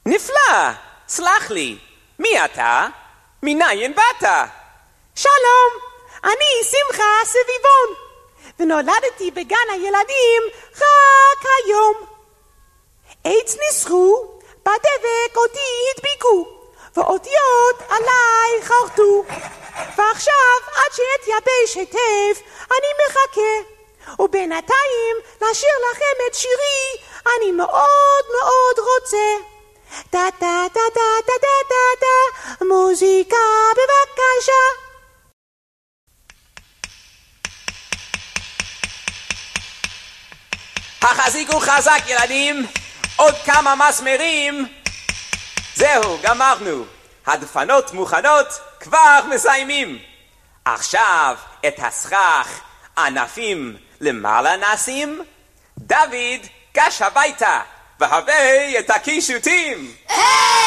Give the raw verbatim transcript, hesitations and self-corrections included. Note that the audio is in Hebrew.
נפלא, סלח לי, מי אתה? מניין באת? שלום, אני שמחה סביבון, ונולדתי בגן הילדים רק היום. עץ ניסחו, בדבק אותי הדביקו, ואותיות עליי חרטו, ועכשיו עד שאתייבש היטב אני מחכה, ובינתיים לשיר לכם את שירי אני מאוד מאוד רוצה. טה טה טה טה טה טה טה טה, מוזיקה בבקשה. החזיקו חזק ילדים, עוד כמה מסמרים. זהו, גמרנו. הדפנות מוכנות, כבר מסיימים. עכשיו את הסכך ענפים למעלה נשים. דוד, גש הביתה והביא את הקישוטים.